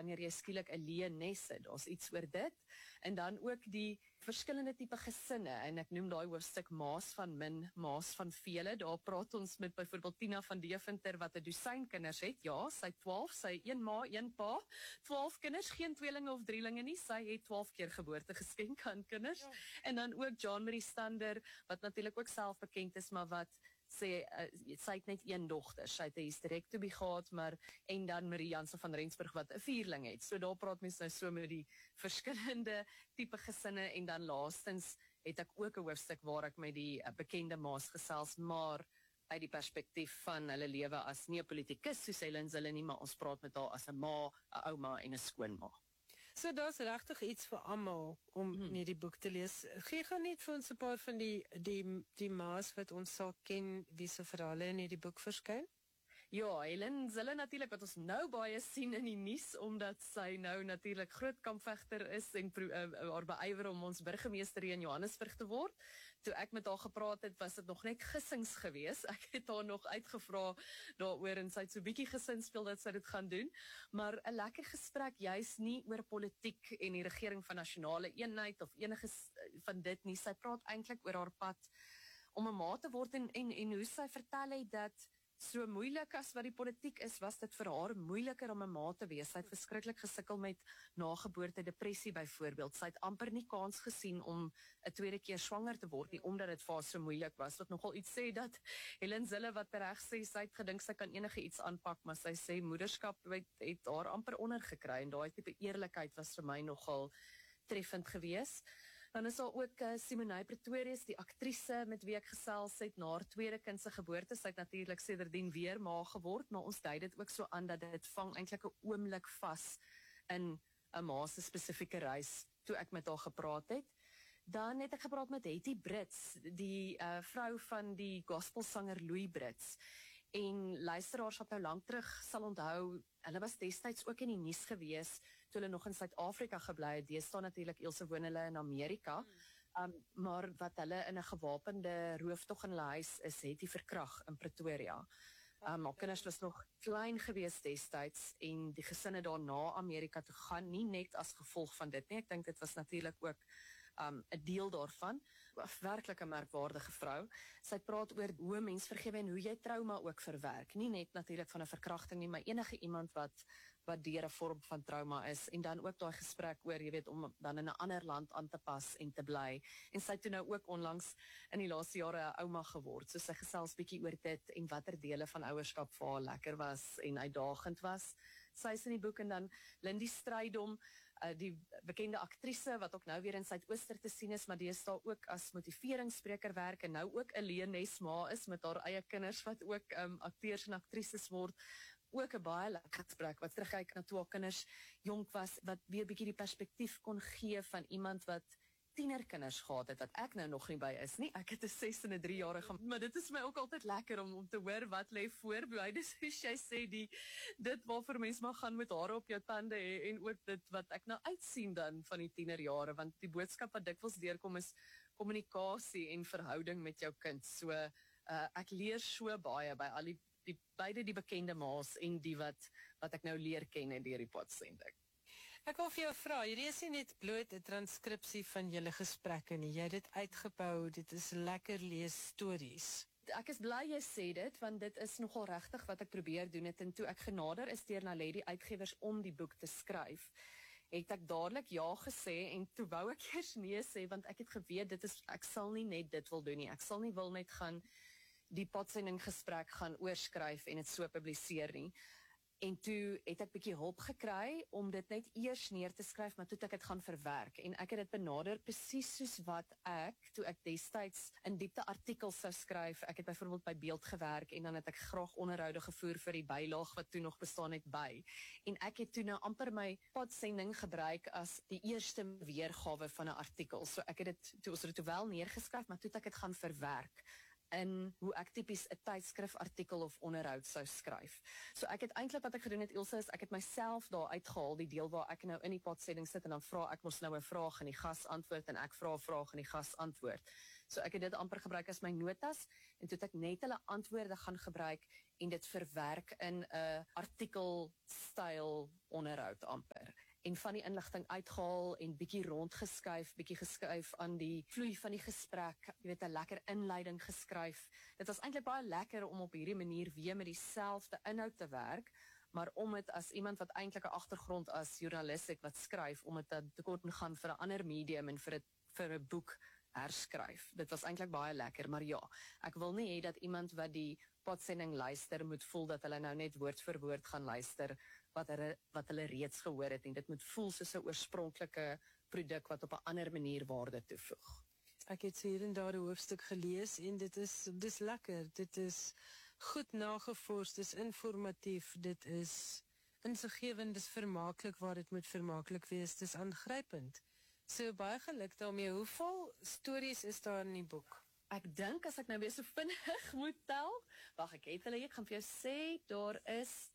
wanneer jy skielik 'n leë nes het. Daar's iets oor dit. En dan ook die verskillende tipe gesinne, en ek noem daai hoofstuk Maas van min, Maas van vele. Daar praat ons met byvoorbeeld Tina van Deventer wat 'n dosyn kinders het. Ja, sy 12, sy een ma, een pa, 12 kinders, geen tweelinge of drielinge nie. Sy het 12 keer geboorte geskenk aan kinders. Ja. En dan ook Jean Marie Stander, wat natuurlik ook self bekend is, maar wat sê, sy het net een dogter, sy het 'n hysterektomie gehad, maar, en dan Marie Jansen van Rensburg wat 'n vierling het. So daar praat mens nou so met die verskillende tipe gesinne, en dan laastens het ek ook 'n hoofstuk waar ek met die bekende ma's gesels, maar uit die perspektief van hulle lewe as nie 'n politikus soos hulle nie, maar ons praat met haar as 'n ma, 'n ouma en 'n skoonma. So daar's regtig iets vir almal om in die boek te lees. Gee gou net vir ons 'n paar van die ma's wat ons sal ken, wie se verhale in hierdie boek verskyn. Ja, Helen Zille natuurlik, wat ons nou baie sien in die nuus, omdat sy nou natuurlik groot kampvegter is en haar beywer om ons burgemeester in Johannesburg te word. Toe ek met haar gepraat het, was dit nog net gissings gewees. Ek het haar nog uitgevra daaroor, en sy het so bietjie gesinspeel dat sy dit gaan doen. Maar 'n lekker gesprek, juis nie oor politiek en die regering van nasionale eenheid of enige van dit nie. Sy praat eintlik oor haar pad om 'n ma te word, en hoe sy vertel het dat so moeilik as wat die politiek is, was dit vir haar moeiliker om 'n ma te wees. Sy het verskriklik gesukkel met nageboorte depressie byvoorbeeld. Sy het amper nie kans gesien om 'n tweede keer swanger te word nie, omdat dit vir haar so moeilik was. Wat nogal iets sê dat Helen Zille, wat reg sê, sy het gedink sy kan enige iets aanpak, maar sy sê moederskap het haar amper ondergekry, en daai tipe eerlikheid was vir my nogal treffend geweest. Dan is daar ook Simonay Pretorius, die aktrise met wie ek gesels het na haar tweede kind se geboorte. Sy het natuurlik sedertdien weer ma geword, maar ons dui dit ook so aan dat dit vang eintlik 'n oomblik vas in 'n ma se spesifieke reis, toe ek met haar gepraat het. Dan het ek gepraat met Hetty Brits, die vrou van die gospelsanger Louis Brits. En luisteraars wat nou lank terug sal onthou, hulle was destyds ook in die nuus gewees toe hulle nog in Suid-Afrika gebly het. Deesdae natuurlik eelse woon hulle in Amerika. Maar wat hulle in 'n gewapende rooftog in hulle huis is, het die verkrag in Pretoria. Maar kinders was nog klein gewees destyds, en die gesinne daarna Amerika toe gaan, nie net as gevolg van dit nie. Ek dink dit was natuurlik ook 'n deel daarvan. Werklik 'n merkwaardige vrou. Sy praat oor hoe mens vergewe en hoe jy trauma ook verwerk. Nie net natuurlik van 'n verkrachting nie, maar enige iemand wat deur 'n vorm van trauma is. En dan ook daai gesprek oor, jy weet, om dan in 'n ander land aan te pas en te bly. En sy het toe nou ook onlangs in die laaste jare 'n ouma geword. So sy gesels bietjie oor dit en watter dele van ouerskap vir haar lekker was en uitdagend was. Sy is in die boek. En dan Lindy Strydom, die bekende aktrise wat ook nou weer in Suidooster te sien is, maar deesdae ook as motiveringsspreker werk, en nou ook 'n leernesma is met haar eie kinders wat ook akteurs en aktrises word. Ook 'n baie lekker gesprek wat terugkyk na toe haar kinders jonk was, wat weer bietjie die perspektief kon gee van iemand wat tienerkinders gehad het, wat ek nou nog nie by is nie. Ek het 'n 6 en 'n 3-jarige, maar dit is my ook altyd lekker om te hoor wat lê voor. Beide soos jy sê, dit waarvoor mens mag gaan met hare op jou tande hê, en ook dit wat ek nou uitsien dan van die tienerjare, want die boodskap wat dikwels deurkom is kommunikasie en verhouding met jou kind. So ek leer so baie by al beide die bekende ma's en die wat ek nou leer ken deur die podsending. Ek wil vir jou vra, hierdie is nie net bloot 'n transkripsie van julle gesprekke nie. Jy het dit uitgebou, dit is lekker lees stories. Ek is bly jy sê dit, want dit is nogal regtig wat ek probeer doen het, en toe ek genader is deur Naledi Uitgewers om die boek te skryf, het ek dadelik ja gesê, en toe wou ek eers nee sê, want ek het geweet, ek sal nie net dit wil doen nie, ek sal nie wil net gaan die podsending gesprek gaan oorskryf en dit so publiseer nie. En toe het ek bietjie hulp gekry om dit net eers neer te skryf, maar toe het ek dit gaan verwerk. En ek het dit benader presies soos wat toe ek destyds in diepte artikels sou skryf. Ek het byvoorbeeld by Beeld gewerk, en dan het ek graag onderhoude gevoer vir die bylaag wat toe nog bestaan het by. En ek het toe nou amper my podsending gebruik as die eerste weergawe van 'n artikel. So ek het dit ons het dit wel neergeskryf, maar toe het ek dit gaan verwerk in hoe ek tipies 'n tydskrifartikel of onderhoud sou skryf. So ek het eintlik wat ek gedoen het, Ilse, is ek het myself daar uitgehaal, die deel waar ek nou in die podsending sit, en dan vra ek mos nou 'n vraag en die gas antwoord, en ek vra 'n vraag en die gas antwoord. So ek het dit amper gebruik as my notas, en toe het ek net hulle antwoorde gaan gebruik en dit verwerk in 'n artikelstyl onderhoud amper. En van die inligting uitgehaal en bietjie rondgeskuif, bietjie geskuif aan die vloei van die gesprek, jy weet 'n lekker inleiding geskryf. Dit was eintlik baie lekker om op hierdie manier weer met dieselfde inhoud te werk, maar om dit as iemand wat eintlik 'n agtergrond as joernalis het wat skryf, om dit te kon gaan vir 'n ander medium en vir 'n boek herskryf. Dit was eintlik baie lekker, maar ja, ek wil nie hê dat iemand wat die podsending luister moet voel dat hulle nou net woord vir woord gaan luister wat hulle reeds gehoor het en dit moet voel soos 'n oorspronklike produk wat op 'n ander manier waarde toevoeg. Ek het hier en daar 'n hoofstuk gelees en dis lekker. Dit is goed nagevors, dis informatief, dit is insiggewend, dis vermaaklik waar dit moet vermaaklik wees, dis aangrypend. So baie geluk daarmee. Hoeveel stories is daar in die boek? Ek dink as ek nou weer so vinnig moet tel, wag ek het hulle hier, ek gaan vir jou sê, daar is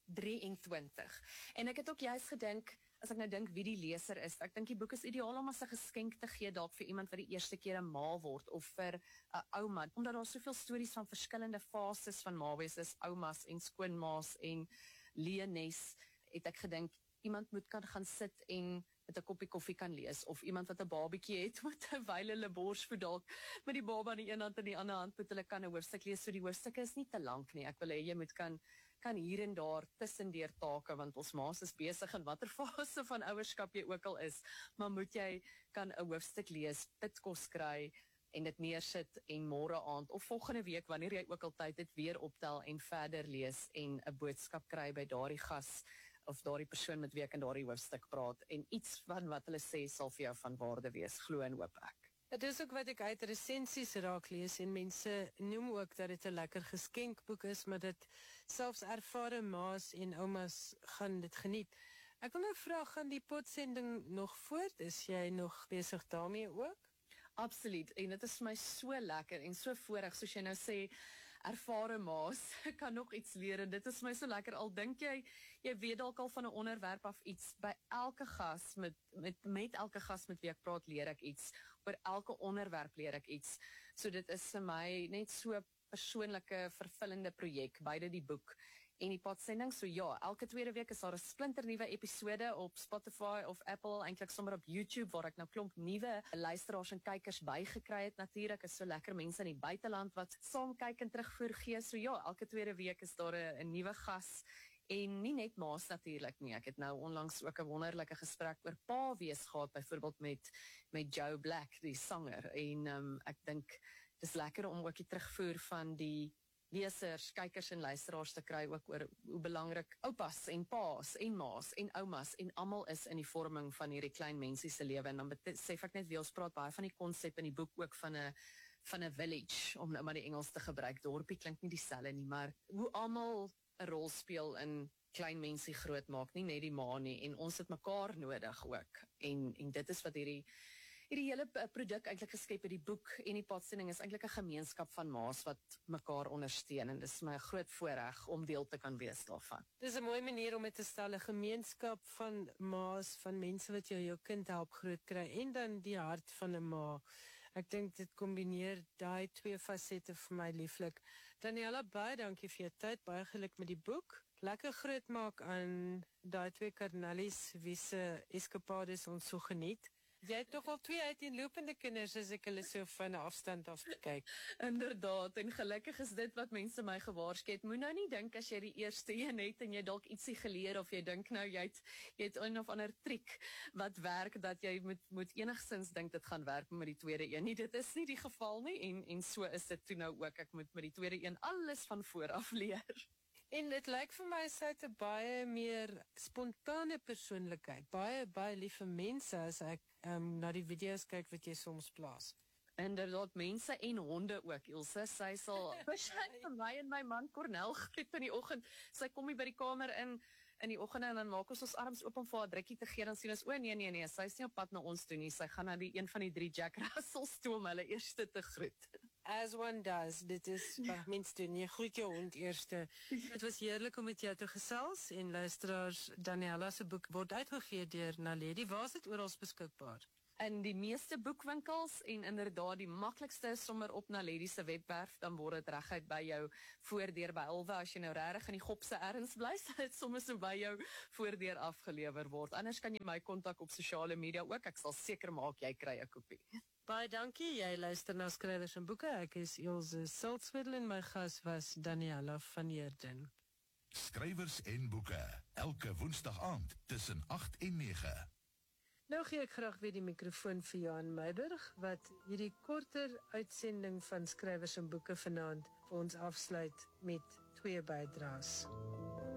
23. En ek het ook juist gedink, as ek nou dink wie die leser is, ek dink die boek is ideaal om as 'n geskenk te gee dalk vir iemand wat die eerste keer 'n ma word of vir 'n ouma, omdat daar soveel stories van verskillende fases van ma wees is, oumas en skoonmaas en leenes, het ek gedink iemand moet kan gaan sit en met 'n koppie koffie kan lees, of iemand wat 'n babatjie het, terwyl hulle borsvoed dalk met die baba aan die een hand en die ander hand moet hulle kan 'n hoofstuk lees, so die hoofstukke is nie te lank nie. Ek wil hê jy moet kan hier en daar tussendeur take, want ons ma's is besig in watter fase van ouerskap jy ook al is, maar moet jy kan 'n hoofstuk lees, pitkos kry en dit neersit en môre aand of volgende week wanneer jy ook al tyd het weer optel en verder lees en 'n boodskap kry by daardie gas of daardie persoon met wie ek in daardie hoofstuk praat en iets van wat hulle sê sal vir jou van waarde wees, glo en hoop ek. Dit is ook wat ek uit resensies raak lees en mense noem ook dat dit 'n lekker geskenkboek is, maar dat selfs ervare ma's en oumas gaan dit geniet. Ek wil nou vra, gaan die podsending nog voort? Is jy nog besig daarmee ook? Absoluut, en dit is vir my so lekker en so voorreg, soos jy nou sê, ervare ma's kan nog iets leer en dit is my so lekker, al dink jy weet dalk al van 'n onderwerp af iets, by elke gas met elke gas met wie ek praat leer ek iets, oor elke onderwerp leer ek iets, so dit is vir my net so 'n persoonlike vervullende projek, beide die boek en die podsending, so ja, elke tweede week is daar 'n splinternuwe episode op Spotify of Apple, eintlik sommer op YouTube, waar ek nou klomp nuwe luisteraars en kykers bygekry het natuurlik, is so lekker mense in die buiteland wat saam kyk en terugvoer gee, so ja, elke tweede week is daar 'n nuwe gas, en nie net ma's natuurlik nie, ek het nou onlangs ook 'n wonderlike gesprek oor pa wees gehad, byvoorbeeld met Joe Black, die sanger, en ek dink, dis lekker om ook die terugvoer van die lesers, kykers en luisteraars te kry ook oor hoe belangrik oupas en pa's en ma's en oumas en almal is in die vorming van hierdie klein mensie se lewe. En dan besef ek net weer, ons praat baie van die konsep in die boek ook van 'n village, om nou maar die Engels te gebruik. Dorpie klink nie dieselfde nie, maar hoe almal 'n rol speel in klein mensie groot maak, nie net die ma nie, en ons het mekaar nodig ook. En dit is wat hierdie hele produk eintlik geskep het, die boek en die podsending is eintlik 'n gemeenskap van ma's wat mekaar ondersteun, en dis my 'n groot voorreg om deel te kan wees daarvan. Dis 'n mooi manier om dit te stel, 'n gemeenskap van ma's, van mense wat jou kind help groot kry, en dan die hart van 'n ma. Ek dink dit kombineer daai twee fasette vir my lieflik. Daniella, baie dankie vir jou tyd, baie geluk met die boek. Lekker groot maak aan daai twee kardinalies wie se eskapades ons so geniet. Jy het toch al 2 uiteenlopende kinders as ek hulle so van 'n afstand af kyk. Inderdaad, en gelukkig is dit wat mense my gewaarsku het. Moet nou nie dink as jy die eerste een het en jy dalk ietsie geleer of jy dink nou jy het een of ander triek wat werk, dat jy moet enigstens dink dit gaan werk met die tweede een nie. Dit is nie die geval nie, en so is dit toe nou ook. Ek moet met die tweede een alles van voor af leer. En dit lyk vir my sy het 'n baie meer spontane persoonlikheid. Baie liewe mense as ek na die video's kyk wat jy soms plaas. Inderdaad, mense en honde ook, Ilse. Sy sal waarskynlik vir my en my man Cornel groet in die oggend. Sy kom hier by die kamer in die oggende en dan maak ons arms oop om vir haar drukkie te gee, dan sien ons, nee, sy is nie op pad na ons toe nie. Sy gaan na die een van die 3 Jack Russells toe om hulle eerste te groet. As one does, dit is wat mens doen, jy groet jou hond eerste. Het was heerlik om met jou te gesels, en luisteraars, Daniella se boek word uitgegee deur Naledi. Waar is dit oral beskikbaar? in die meeste boekwinkels en inderdaad die maklikste is sommer op Naledi se webwerf, dan word dit reguit by jou voordeur behalwe as jy nou regtig in die gopse erns bly, sal dit sommer so by jou voordeur afgelewer word. Anders kan jy my kontak op sosiale media ook, ek sal seker maak jy kry 'n kopie. Baie dankie, jy luister na Skrywers en Boeke. Ek is Ilse Siltswedel en my gas was Daniella van Heerden. Skrywers en Boeke, elke woensdag aand tussen 8 en 9. Nou gee ek graag weer die mikrofoon vir Johan Meiburg, wat hierdie korter uitsending van Skrywers en Boeke vanaand vir ons afsluit met 2 bydraes.